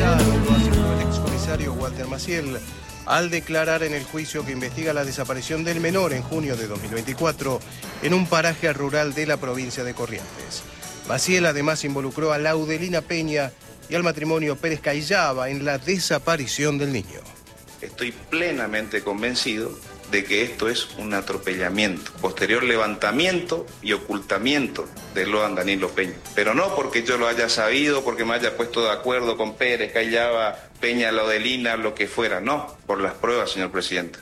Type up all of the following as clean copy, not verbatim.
inesperado lo aseguró el excomisario Walter Maciel al declarar en el juicio que investiga la desaparición del menor en junio de 2024 en un paraje rural de la provincia de Corrientes. Maciel además involucró a Laudelina Peña y al matrimonio Pérez Cayaba en la desaparición del niño. Estoy plenamente convencido de que esto es un atropellamiento, posterior levantamiento y ocultamiento de Loan Danilo Peña. Pero no porque yo lo haya sabido, porque me haya puesto de acuerdo con Pérez, Cayaba, Peña, Laudelina, lo que fuera, no, por las pruebas, señor presidente.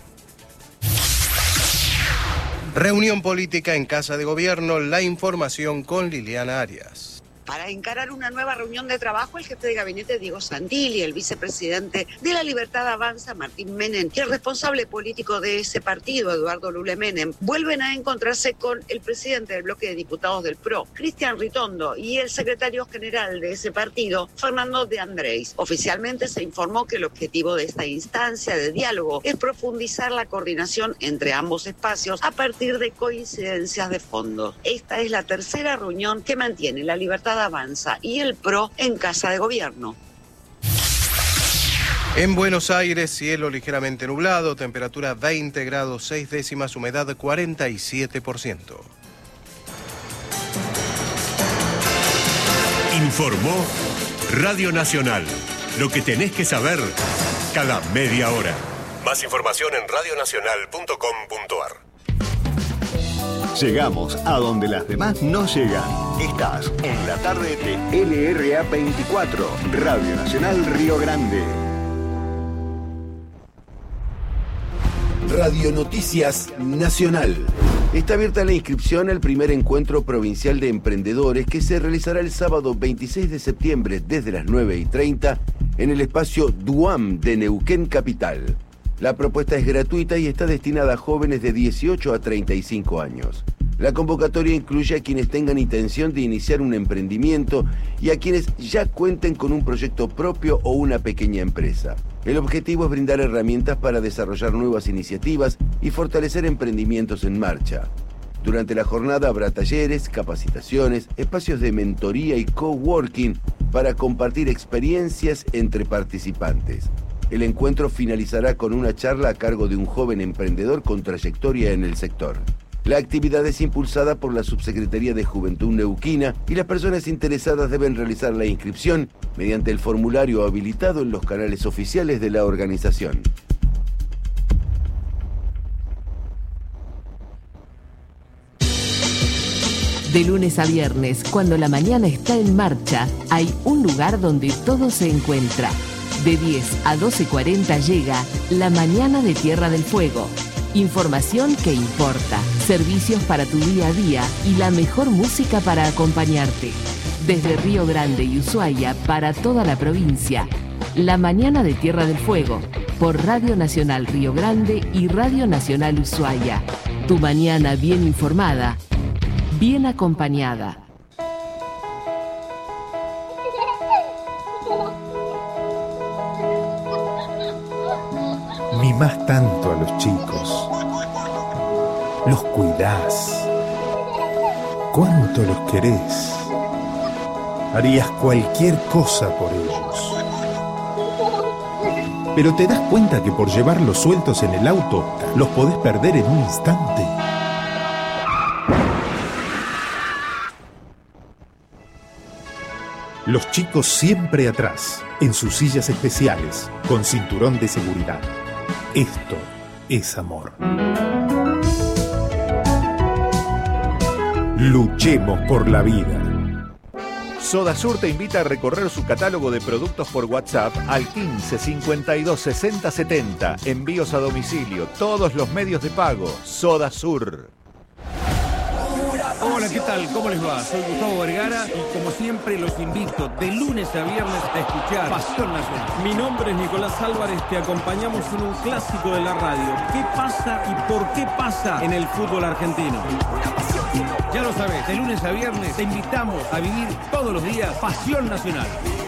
Reunión política en Casa de Gobierno, la información con Liliana Arias. Para encarar una nueva reunión de trabajo, el jefe de gabinete Diego Santilli, el vicepresidente de La Libertad Avanza, Martín Menem, y el responsable político de ese partido, Eduardo Lule Menem, vuelven a encontrarse con el presidente del bloque de diputados del PRO, Cristian Ritondo, y el secretario general de ese partido, Fernando de Andrés. Oficialmente se informó que el objetivo de esta instancia de diálogo es profundizar la coordinación entre ambos espacios a partir de coincidencias de fondo. Esta es la tercera reunión que mantiene La Libertad Avanza y el PRO en Casa de Gobierno. En Buenos Aires, cielo ligeramente nublado, temperatura 20 grados 6 décimas, humedad 47%. Informó Radio Nacional. Lo que tenés que saber cada media hora. Más información en radionacional.com.ar. Llegamos a donde las demás no llegan. Estás en la tarde de LRA 24, Radio Nacional Río Grande. Radio Noticias Nacional. Está abierta la inscripción al primer encuentro provincial de emprendedores que se realizará el sábado 26 de septiembre desde las 9:30 en el espacio Duam de Neuquén Capital. La propuesta es gratuita y está destinada a jóvenes de 18 a 35 años. La convocatoria incluye a quienes tengan intención de iniciar un emprendimiento y a quienes ya cuenten con un proyecto propio o una pequeña empresa. El objetivo es brindar herramientas para desarrollar nuevas iniciativas y fortalecer emprendimientos en marcha. Durante la jornada habrá talleres, capacitaciones, espacios de mentoría y coworking para compartir experiencias entre participantes. El encuentro finalizará con una charla a cargo de un joven emprendedor con trayectoria en el sector. La actividad es impulsada por la Subsecretaría de Juventud Neuquina y las personas interesadas deben realizar la inscripción mediante el formulario habilitado en los canales oficiales de la organización. De lunes a viernes, cuando la mañana está en marcha, hay un lugar donde todo se encuentra. De 10 a 12:40 llega La Mañana de Tierra del Fuego. Información que importa, servicios para tu día a día y la mejor música para acompañarte. Desde Río Grande y Ushuaia para toda la provincia. La Mañana de Tierra del Fuego, por Radio Nacional Río Grande y Radio Nacional Ushuaia. Tu mañana bien informada, bien acompañada. Mimás tanto a los chicos, los cuidás, cuánto los querés, harías cualquier cosa por ellos. Pero te das cuenta que por llevarlos sueltos en el auto, los podés perder en un instante. Los chicos siempre atrás, en sus sillas especiales, con cinturón de seguridad. Esto es amor. Luchemos por la vida. Sodasur te invita a recorrer su catálogo de productos por WhatsApp al 15 52 60 70. Envíos a domicilio, todos los medios de pago. Sodasur. Hola, ¿qué tal? ¿Cómo les va? Soy Gustavo Vergara y como siempre los invito de lunes a viernes a escuchar Pasión Nacional. Mi nombre es Nicolás Álvarez, te acompañamos en un clásico de la radio. ¿Qué pasa y por qué pasa en el fútbol argentino? Ya lo sabes, de lunes a viernes te invitamos a vivir todos los días Pasión Nacional.